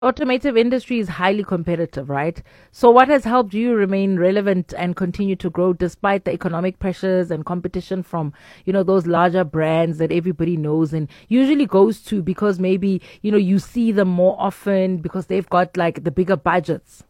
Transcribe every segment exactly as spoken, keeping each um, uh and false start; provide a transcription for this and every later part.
automotive industry is highly competitive, right? So, what has helped you remain relevant and continue to grow despite the economic pressures and competition from, you know, those larger brands that everybody knows and usually goes to because maybe, you know, you see them more often because they've got like the bigger budgets?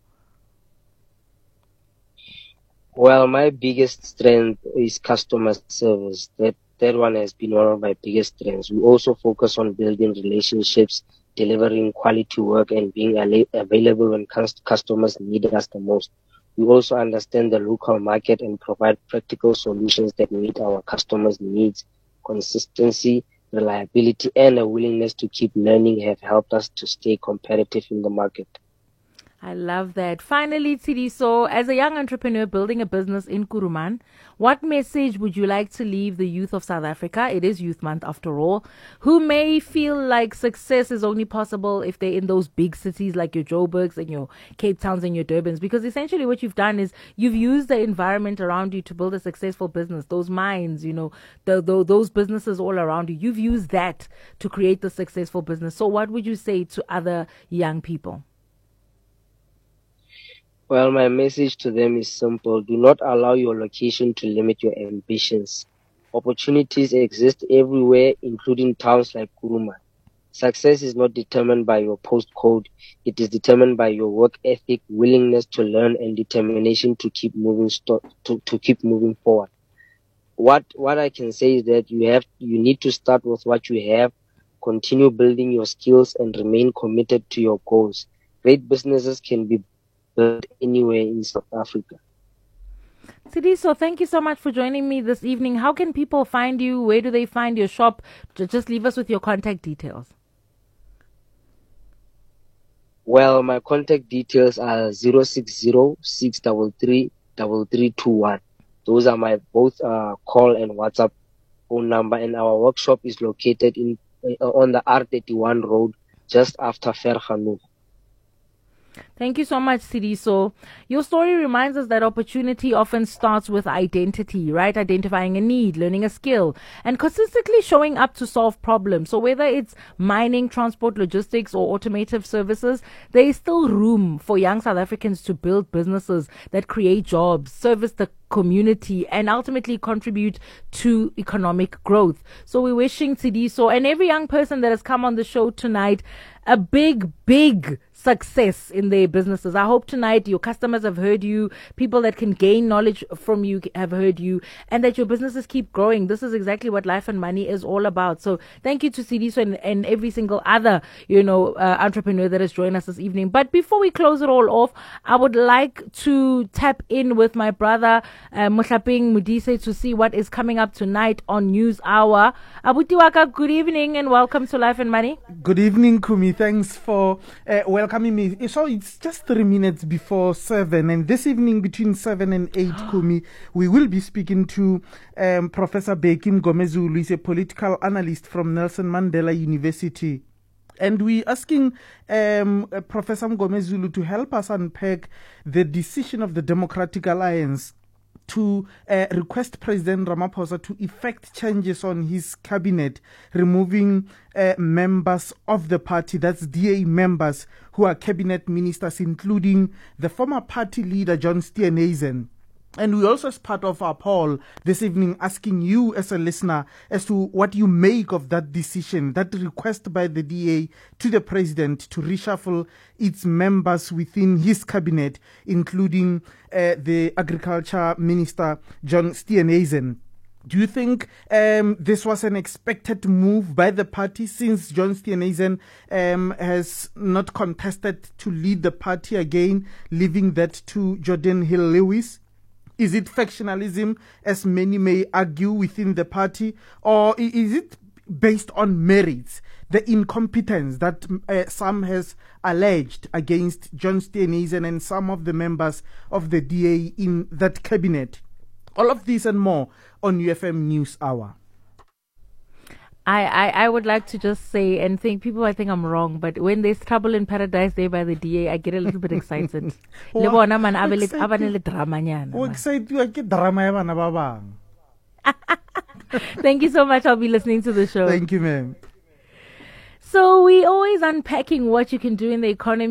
Well, my biggest strength is customer service. That that one has been one of my biggest strengths. We also focus on building relationships, delivering quality work, and being ala- available when cus- customers need us the most. We also understand the local market and provide practical solutions that meet our customers' needs. Consistency, reliability, and a willingness to keep learning have helped us to stay competitive in the market. I love that. Finally, Tidi, so as a young entrepreneur building a business in Kuruman, what message would you like to leave the youth of South Africa? It is Youth Month after all, who may feel like success is only possible if they're in those big cities like your Joburgs and your Cape Towns and your Durbans. Because essentially what you've done is you've used the environment around you to build a successful business. Those mines, you know, the, the, those businesses all around you, you've used that to create the successful business. So what would you say to other young people? Well, my message to them is simple. Do not allow your location to limit your ambitions. Opportunities exist everywhere, including towns like Kuruma. Success is not determined by your postcode. It is determined by your work ethic, willingness to learn, and determination to keep moving sto- to, to keep moving forward. What what I can say is that you have you need to start with what you have, continue building your skills, and remain committed to your goals. Great businesses can be built anywhere in South Africa. Sidi, so thank you so much for joining me this evening. How can people find you? Where do they find your shop? Ju- Just leave us with your contact details. Well, my contact details are zero six zero six three three three three two one. Those are my both uh, call and WhatsApp phone number, and our workshop is located in uh, on the R thirty-one road, just after Vergenoeg. Thank you so much, Sidi. So, your story reminds us that opportunity often starts with identity, right? Identifying a need, learning a skill, and consistently showing up to solve problems. So, whether it's mining, transport, logistics, or automotive services, there is still room for young South Africans to build businesses that create jobs, service the community, and ultimately contribute to economic growth. So we're wishing Sidiso and every young person that has come on the show tonight a big, big success in their businesses. I hope tonight your customers have heard you, people that can gain knowledge from you have heard you, and that your businesses keep growing. This is exactly what Life and Money is all about. So thank you to Sidiso and, and every single other, you know, uh, entrepreneur that has joined us this evening. But before we close it all off, I would like to tap in with my brother, uh, Mohlapeng Mudise, to see what is coming up tonight on News Hour. Abuti Waka, good evening and welcome to Life and Money. Good evening, Kumi. Thanks for uh, welcoming me. So it's just three minutes before seven, and this evening between seven and eight, Kumi, we will be speaking to um, Professor Bheki Mngomezulu. He's a political analyst from Nelson Mandela University. And we're asking um, uh, Professor Mngomezulu to help us unpack the decision of the Democratic Alliance to uh, request President Ramaphosa to effect changes on his cabinet, removing uh, members of the party, that's D A members, who are cabinet ministers, including the former party leader, John Steenhuisen. And we also, as part of our poll this evening, asking you as a listener as to what you make of that decision, that request by the D A to the president to reshuffle its members within his cabinet, including uh, the agriculture minister, John Steenhuisen. Do you think um, this was an expected move by the party, since John Steenhuisen um, has not contested to lead the party again, leaving that to Jordan Hill-Lewis? Is it factionalism, as many may argue within the party, or is it based on merits, the incompetence that uh, some has alleged against John Steenhuisen and some of the members of the D A in that cabinet? All of this and more on U F M News Hour. I, I, I would like to just say and think people might think I'm wrong, but when there's trouble in paradise there by the D A, I get a little bit excited. Le bona man a be le- a ba ne le drama nyana, O man. excited ke drama ya bana ba bang. Thank you so much. I'll be listening to the show. Thank you, ma'am. So we always unpacking what you can do in the economy.